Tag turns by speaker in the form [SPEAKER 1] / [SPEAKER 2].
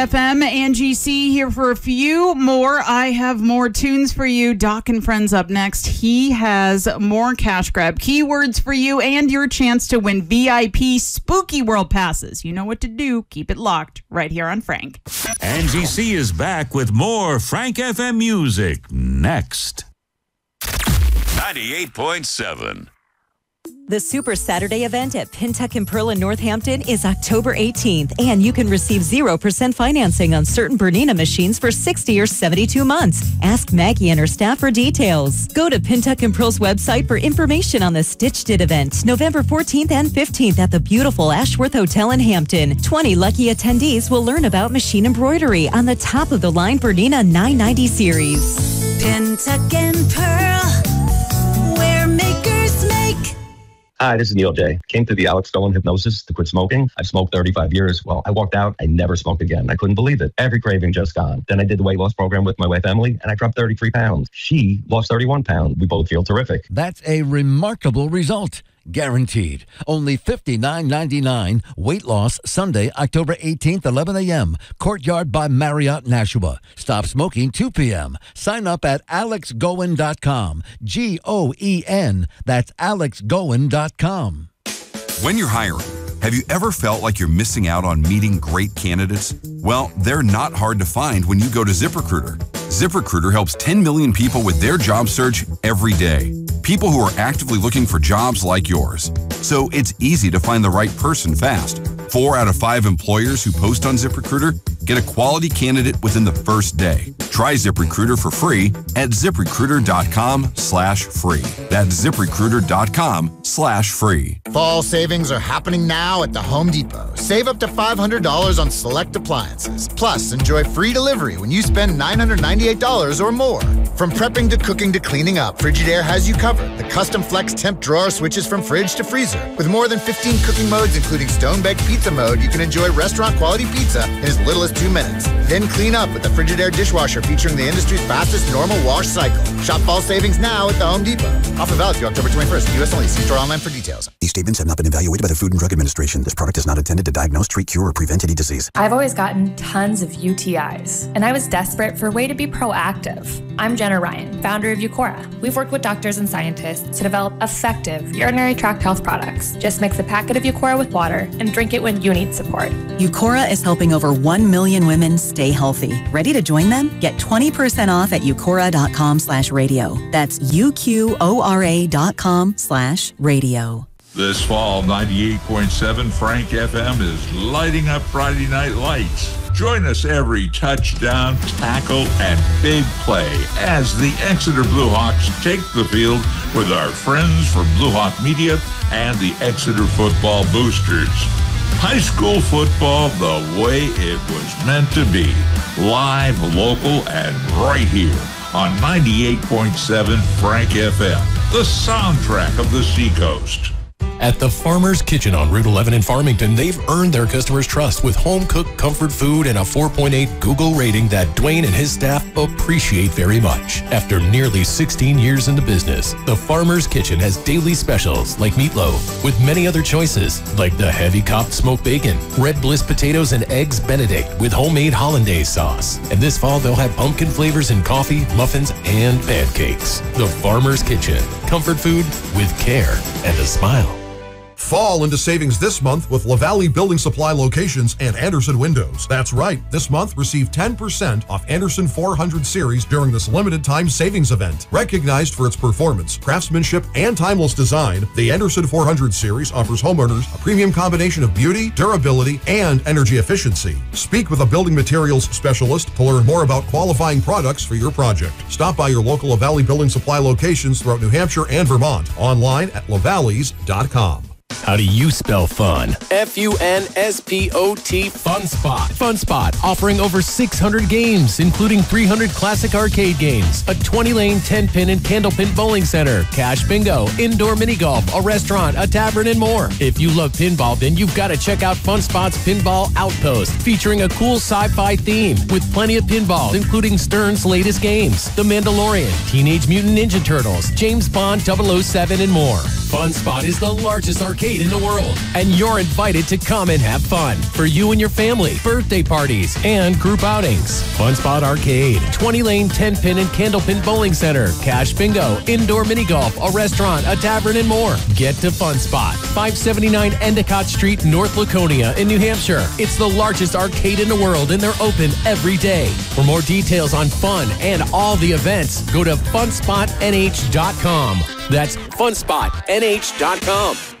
[SPEAKER 1] FM, Angie C here for a few more. I have more tunes for you. Doc and Friends up next. He has more cash grab keywords for you and your chance to win VIP Spooky World passes. You know what to do. Keep it locked right here on Frank.
[SPEAKER 2] Angie C is back with more Frank FM music next. 98.7.
[SPEAKER 3] The Super Saturday event at Pintuck and Pearl in Northampton is October 18th, and you can receive 0% financing on certain Bernina machines for 60 or 72 months. Ask Maggie and her staff for details. Go to Pintuck and Pearl's website for information on the Stitched It event, November 14th and 15th at the beautiful Ashworth Hotel in Hampton. 20 lucky attendees will learn about machine embroidery on the top-of-the-line Bernina 990 series.
[SPEAKER 4] Pintuck and Pearl, where makers make.
[SPEAKER 5] Hi, this is Neil J. Came through the Alex Goen hypnosis to quit smoking. I've smoked 35 years. Well, I walked out. I never smoked again. I couldn't believe it. Every craving just gone. Then I did the weight loss program with my wife, Emily, and I dropped 33 pounds. She lost 31 pounds. We both feel terrific.
[SPEAKER 6] That's a remarkable result. Guaranteed. Only $59.99. Weight loss Sunday, October 18th, 11 a.m. Courtyard by Marriott, Nashua. Stop smoking 2 p.m. Sign up at alexgoen.com. Goen. That's alexgoen.com.
[SPEAKER 7] When you're hiring, have you ever felt like you're missing out on meeting great candidates? Well, they're not hard to find when you go to ZipRecruiter. ZipRecruiter helps 10 million people with their job search every day. People who are actively looking for jobs like yours. So it's easy to find the right person fast. 4 out of 5 employers who post on ZipRecruiter get a quality candidate within the first day. Try ZipRecruiter for free at ZipRecruiter.com/free. That's ZipRecruiter.com/free.
[SPEAKER 8] Fall savings are happening now at the Home Depot. Save up to $500 on select appliances. Plus, enjoy free delivery when you spend $998 or more. From prepping to cooking to cleaning up, Frigidaire has you covered. The custom flex temp drawer switches from fridge to freezer. With more than 15 cooking modes, including stone-baked pizza mode, you can enjoy restaurant-quality pizza in as little as 2 minutes. Then clean up with the Frigidaire dishwasher featuring the industry's fastest normal wash cycle. Shop fall savings now at the Home Depot. Offer valid through October 21st. U.S. only. See store online for details.
[SPEAKER 9] These statements have not been evaluated by the Food and Drug Administration. This product is not intended to diagnose, treat, cure, or prevent any disease.
[SPEAKER 10] I've always gotten tons of UTIs, and I was desperate for a way to be proactive. I'm Jenna Ryan, founder of Eucora. We've worked with doctors and scientists to develop effective urinary tract health products. Just mix a packet of Eucora with water and drink it when you need support.
[SPEAKER 3] Eucora is helping over 1 million women stay healthy. Ready to join them? Get 20% off at eucora.com/radio. That's UQORA.com/radio.
[SPEAKER 11] This fall, 98.7 Frank FM is lighting up Friday Night Lights. Join us every touchdown, tackle, and big play as the Exeter Bluehawks take the field with our friends from Bluehawk Media and the Exeter Football Boosters. High school football the way it was meant to be. Live, local, and right here on 98.7 Frank FM, the soundtrack of the Seacoast.
[SPEAKER 12] At the Farmer's Kitchen on Route 11 in Farmington, they've earned their customers' trust with home-cooked comfort food and a 4.8 Google rating that Dwayne and his staff appreciate very much. After nearly 16 years in the business, the Farmer's Kitchen has daily specials like meatloaf, with many other choices like the heavy copped smoked bacon, red bliss potatoes, and eggs Benedict with homemade hollandaise sauce. And this fall, they'll have pumpkin flavors in coffee, muffins, and pancakes. The Farmer's Kitchen. Comfort food with care and a smile.
[SPEAKER 13] Fall into savings this month with LaValle Building Supply locations and Anderson Windows. That's right. This month, receive 10% off Anderson 400 series during this limited time savings event. Recognized for its performance, craftsmanship, and timeless design, the Anderson 400 series offers homeowners a premium combination of beauty, durability, and energy efficiency. Speak with a building materials specialist to learn more about qualifying products for your project. Stop by your local LaValle Building Supply locations throughout New Hampshire and Vermont. Online at lavalleys.com.
[SPEAKER 12] How do you spell fun?
[SPEAKER 14] FUNSPOT.
[SPEAKER 12] Fun Spot. Fun Spot, offering over 600 games, including 300 classic arcade games, a 20-lane 10-pin and candlepin bowling center, cash bingo, indoor mini golf, a restaurant, a tavern, and more. If you love pinball, then you've got to check out Fun Spot's Pinball Outpost, featuring a cool sci-fi theme with plenty of pinball, including Stern's latest games, The Mandalorian, Teenage Mutant Ninja Turtles, James Bond 007, and more. Fun Spot is the largest arcade arcade in the world. And you're invited to come and have fun for you and your family, birthday parties, and group outings. Fun Spot Arcade, 20-lane 10-pin and candlepin bowling center, cash bingo, indoor mini golf, a restaurant, a tavern, and more. Get to Fun Spot, 579 Endicott Street, North Laconia in New Hampshire. It's the largest arcade in the world, and they're open every day. For more details on fun and all the events, go to funspotnh.com. That's funspotnh.com.